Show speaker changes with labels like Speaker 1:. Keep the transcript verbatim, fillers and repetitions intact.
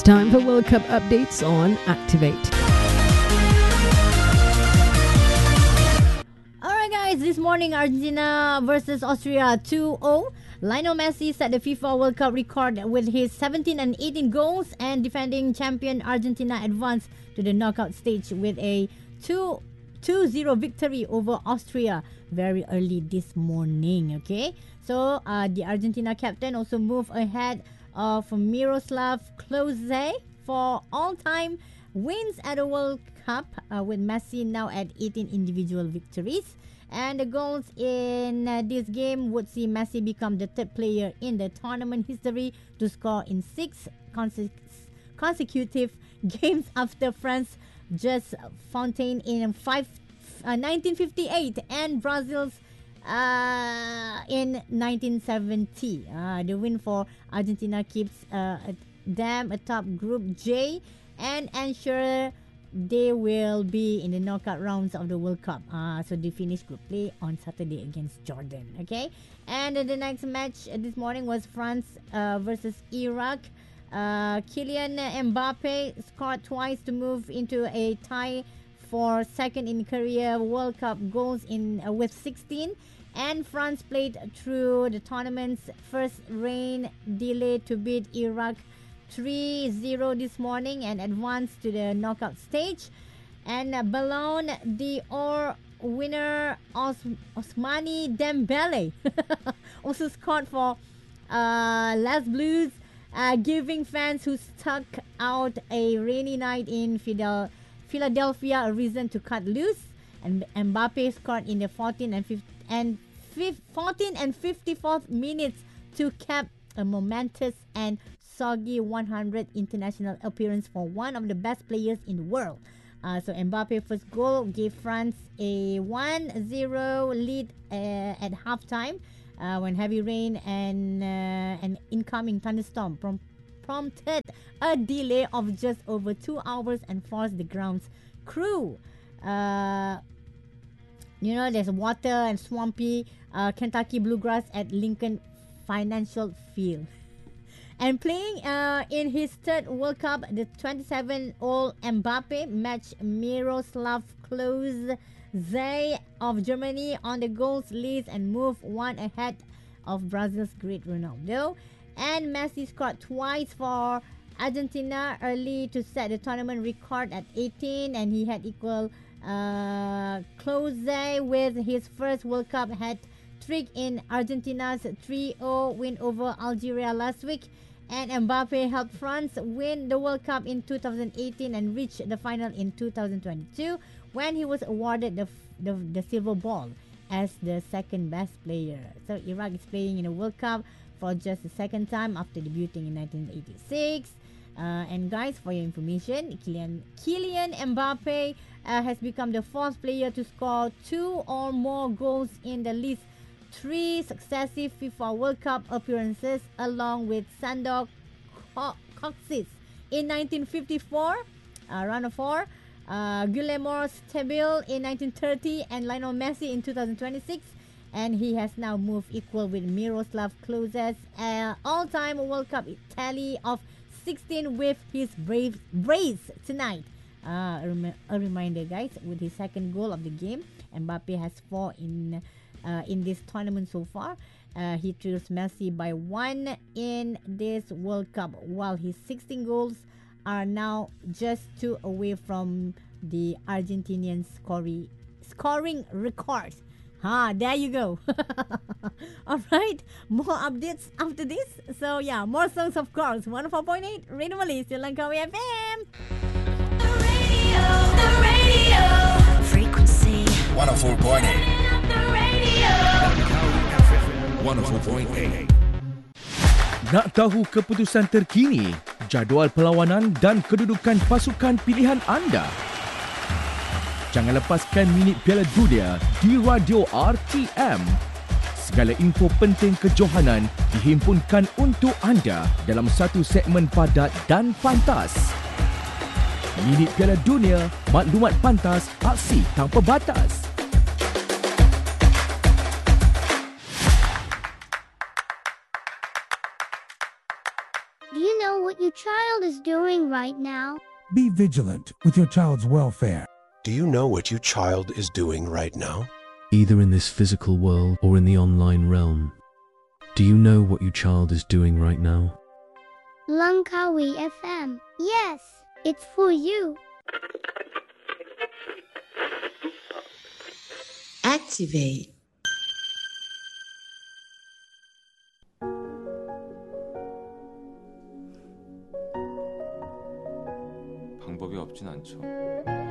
Speaker 1: Time for World Cup updates on Activate.
Speaker 2: Alright guys, this morning Argentina versus Austria two nil. Lionel Messi set the FIFA World Cup record with his seventeen and eighteen goals, and defending champion Argentina advanced to the knockout stage with a two zero victory over Austria very early this morning. Okay, so uh, the Argentina captain also moved ahead of Miroslav Klose for all-time wins at the World Cup, uh, with Messi now at eighteen individual victories. And the goals in uh, this game would see Messi become the third player in the tournament history to score in six conse- consecutive games after France just Fontaine in five, uh, nineteen fifty-eight and Brazil's uh, in nineteen seventy. Uh, the win for Argentina keeps uh, them atop Group J and ensure they will be in the knockout rounds of the World Cup. Uh, so they finished group play on Saturday against Jordan. Okay, and uh, the next match uh, this morning was France uh, versus Iraq. Uh, Kylian Mbappe scored twice to move into a tie for second in career World Cup goals in uh, with sixteen. And France played through the tournament's first rain delay to beat Iraq three zero this morning and advanced to the knockout stage. And uh, Ballon d'Or winner Os- Osmani Dembele also scored for uh, Les Blues, uh, giving fans who stuck out a rainy night in Fidel- Philadelphia a reason to cut loose. And Mbappe scored in the fourteen and fifteen and fourteen and fifty-fourth minutes to cap a momentous and soggy one hundred international appearance for one of the best players in the world. Uh, so Mbappe's first goal gave France a one zero lead uh, at halftime uh, when heavy rain and uh, an incoming thunderstorm prom- prompted a delay of just over two hours and forced the ground's crew. Uh, you know, there's water and swampy uh, Kentucky bluegrass at Lincoln Financial Field. And playing uh, in his third World Cup, the twenty-seven-year-old Mbappe matched Miroslav Klose of Germany on the goals list and moved one ahead of Brazil's great Ronaldo. And Messi scored twice for Argentina early to set the tournament record at eighteen, and he had equal uh, Klose with his first World Cup hat trick in Argentina's three nil win over Algeria last week. And Mbappe helped France win the World Cup in two thousand eighteen and reach the final in two thousand twenty-two when he was awarded the, the, the silver ball as the second best player. So Iraq is playing in the World Cup for just the second time after debuting in nineteen eighty-six. Uh, and guys, for your information, Kylian, Kylian Mbappe uh, has become the fourth player to score two or more goals in the list. Three successive FIFA World Cup appearances, along with Sandor Kocsis in nineteen fifty-four, uh, round of four, uh, Guillermo Stabil in nineteen thirty, and Lionel Messi in two thousand twenty-six. And he has now moved equal with Miroslav Klose's uh, all-time World Cup tally of sixteen with his brave brace tonight. Uh, a, rem- a reminder, guys, with his second goal of the game, Mbappe has four in uh, in this tournament so far. Uh, he trails Messi by one in this World Cup, while his sixteen goals are now just two away from the Argentinian scoring scoring record. Ha, there you go. All right, more updates after this. So yeah, more songs, of course. one oh four point eight Radio Malaysia, Langkawi F M.
Speaker 3: The radio, the radio. Frequency
Speaker 4: one oh four point eight.
Speaker 3: The radio.
Speaker 4: one oh four point eight.
Speaker 5: Nak tahu keputusan terkini, jadual perlawanan dan kedudukan pasukan pilihan anda? Jangan lepaskan minit Piala Dunia di Radio R T M. Segala info penting kejohanan dihimpunkan untuk anda dalam satu segmen padat dan pantas. Minit Piala Dunia, maklumat pantas, aksi tanpa batas.
Speaker 6: Do you know what your child child is doing right now?
Speaker 7: Be vigilant with your child's welfare.
Speaker 8: Do you know what your child is doing right now?
Speaker 9: Either in this physical world or in the online realm. Do you know what your child is doing right now?
Speaker 6: Langkawi F M. Yes, it's for you.
Speaker 10: Activate.
Speaker 11: 방법이 없진 않죠.